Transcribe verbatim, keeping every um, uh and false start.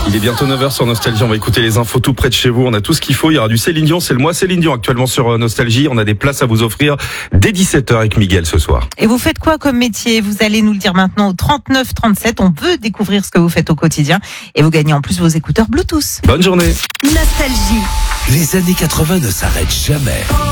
Il est bientôt neuf heures sur Nostalgie, on va écouter les infos tout près de chez vous, on a tout ce qu'il faut, il y aura du Céline Dion, c'est le mois Céline Dion actuellement sur Nostalgie, on a des places à vous offrir dès dix-sept heures avec Miguel ce soir. Et vous faites quoi comme métier? Vous allez nous le dire maintenant au trente-neuf trente-sept, on veut découvrir ce que vous faites au quotidien et vous gagnez en plus vos écouteurs Bluetooth. Bonne journée. Nostalgie. Les années quatre-vingts ne s'arrêtent jamais.